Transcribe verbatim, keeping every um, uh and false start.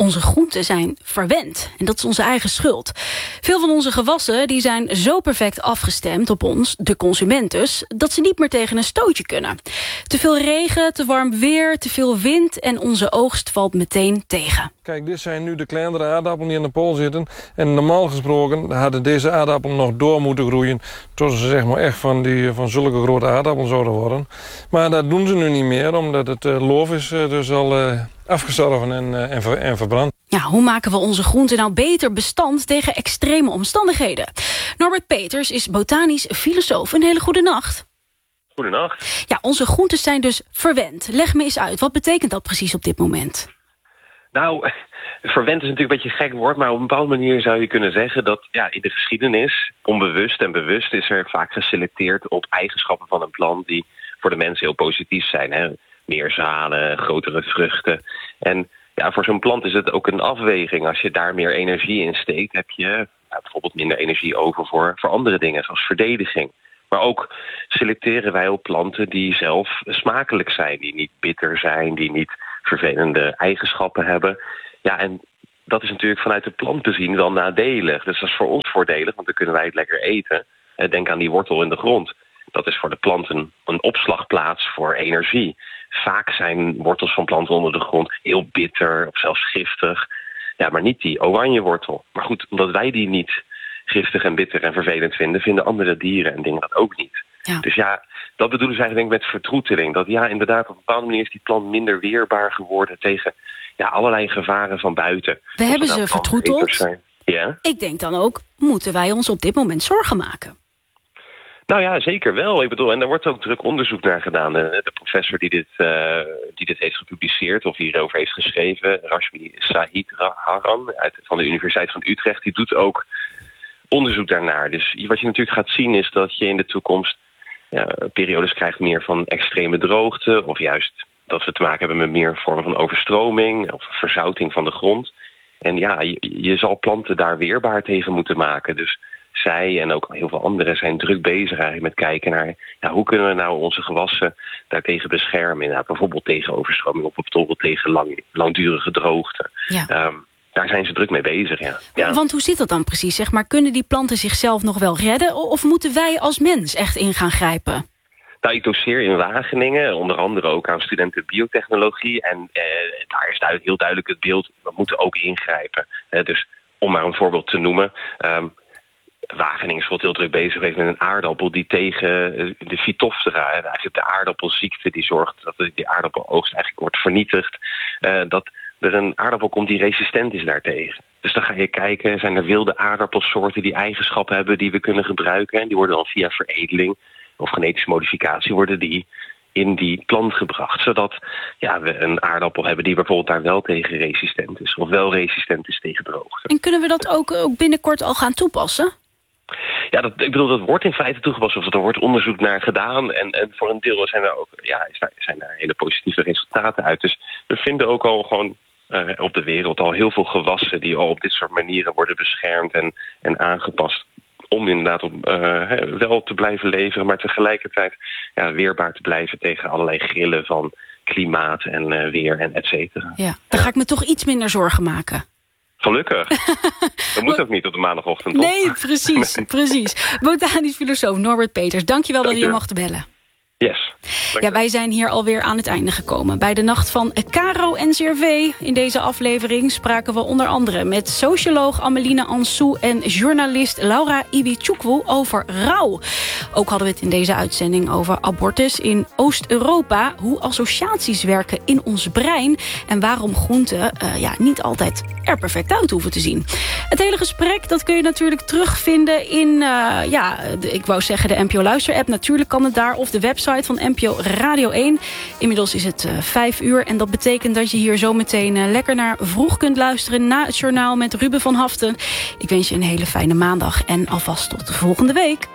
Onze groenten zijn verwend en dat is onze eigen schuld. Veel van onze gewassen die zijn zo perfect afgestemd op ons, de consument dus, dat ze niet meer tegen een stootje kunnen. Te veel regen, te warm weer, te veel wind en onze oogst valt meteen tegen. Kijk, dit zijn nu de kleinere aardappelen die aan de pool zitten. En normaal gesproken hadden deze aardappelen nog door moeten groeien tot ze zeg maar echt van, die, van zulke grote aardappelen zouden worden. Maar dat doen ze nu niet meer, omdat het uh, loof is uh, dus al uh, afgestorven en, uh, en, ver, en verbrand. Ja, hoe maken we onze groenten nou beter bestand tegen extreme omstandigheden? Norbert Peters is botanisch filosoof. Een hele goede nacht. Goedenacht. Ja, onze groenten zijn dus verwend. Leg me eens uit, wat betekent dat precies op dit moment? Nou, verwend is natuurlijk een beetje een gek woord, maar op een bepaalde manier zou je kunnen zeggen dat ja, in de geschiedenis, onbewust en bewust, is er vaak geselecteerd op eigenschappen van een plant die voor de mensen heel positief zijn. Hè? Meer zaden, grotere vruchten. En ja, voor zo'n plant is het ook een afweging. Als je daar meer energie in steekt, heb je ja, bijvoorbeeld minder energie over voor, voor andere dingen, zoals verdediging. Maar ook selecteren wij op planten die zelf smakelijk zijn, die niet bitter zijn, die niet vervelende eigenschappen hebben. Ja, en dat is natuurlijk vanuit de plant bezien wel nadelig. Dus dat is voor ons voordelig, want dan kunnen wij het lekker eten. Denk aan die wortel in de grond. Dat is voor de plant een, een opslagplaats voor energie. Vaak zijn wortels van planten onder de grond heel bitter of zelfs giftig. Ja, maar niet die oranje wortel. Maar goed, omdat wij die niet giftig en bitter en vervelend vinden, vinden andere dieren en dingen dat ook niet. Ja. Dus ja, dat bedoelen ze eigenlijk met vertroeteling. Dat ja, inderdaad, op een bepaalde manier is die plant minder weerbaar geworden tegen ja, allerlei gevaren van buiten. We hebben ze vertroeteld. Ja? Ik denk dan ook, moeten wij ons op dit moment zorgen maken? Nou ja, zeker wel. Ik bedoel, en daar wordt ook druk onderzoek naar gedaan. De, de professor die dit, uh, die dit heeft gepubliceerd of hierover heeft geschreven, Rashmi Sahidaharan uit van de Universiteit van Utrecht, die doet ook onderzoek daarnaar. Dus wat je natuurlijk gaat zien is dat je in de toekomst ja, periodes krijgt meer van extreme droogte, of juist dat we te maken hebben met meer vormen van overstroming of verzouting van de grond. En ja, je, je zal planten daar weerbaar tegen moeten maken. Dus zij en ook heel veel anderen zijn druk bezig eigenlijk met kijken naar ja, hoe kunnen we nou onze gewassen daartegen beschermen. Nou, bijvoorbeeld tegen overstroming of bijvoorbeeld tegen lang, langdurige droogte. Ja. Um, Daar zijn ze druk mee bezig, ja. ja. Want hoe zit dat dan precies? Zeg maar, kunnen die planten zichzelf nog wel redden? Of moeten wij als mens echt in gaan grijpen? Nou, ik doseer in Wageningen, onder andere ook aan studenten biotechnologie. En eh, daar is duidelijk, heel duidelijk het beeld, we moeten ook ingrijpen. Eh, dus om maar een voorbeeld te noemen. Um, Wageningen is heel druk bezig geweest met een aardappel die tegen de Phytophthora, eigenlijk de aardappelziekte die zorgt dat de aardappeloogst eigenlijk wordt vernietigd, uh, dat er een aardappel komt die resistent is daartegen. Dus dan ga je kijken, zijn er wilde aardappelsoorten die eigenschappen hebben die we kunnen gebruiken. En die worden dan via veredeling of genetische modificatie worden die in die plant gebracht. Zodat ja, we een aardappel hebben die bijvoorbeeld daar wel tegen resistent is. Of wel resistent is tegen droogte. En kunnen we dat ook, ook binnenkort al gaan toepassen? Ja, dat, ik bedoel, dat wordt in feite toegepast. Of er wordt onderzoek naar gedaan. En, en voor een deel zijn er ook ja, zijn daar hele positieve resultaten uit. Dus we vinden ook al gewoon uh, op de wereld al heel veel gewassen die al op dit soort manieren worden beschermd en, en aangepast. Om inderdaad op, uh, wel te blijven leveren, maar tegelijkertijd ja, weerbaar te blijven tegen allerlei grillen van klimaat en uh, weer en et cetera. Ja, dan ja. ga ik me toch iets minder zorgen maken. Gelukkig. Dat moet ook niet op de maandagochtend. Nee, precies, nee. precies. Botanisch filosoof Norbert Peters, dankjewel Dank dat je mocht bellen. Yes. Ja, wij zijn hier alweer aan het einde gekomen. Bij de nacht van Caro N C R V. In deze aflevering spraken we onder andere met socioloog Ameline Ansou en journalist Laura Ibichukwu over rouw. Ook hadden we het in deze uitzending over abortus in Oost-Europa. Hoe associaties werken in ons brein. En waarom groenten uh, ja, niet altijd er perfect uit hoeven te zien. Het hele gesprek dat kun je natuurlijk terugvinden in, uh, ja, de, ik wou zeggen de N P O Luister app. Natuurlijk kan het daar, of de website van N P O Radio één. Inmiddels is het uh, vijf uur en dat betekent dat je hier zo meteen uh, lekker naar vroeg kunt luisteren na het journaal met Ruben van Haften. Ik wens je een hele fijne maandag en alvast tot de volgende week.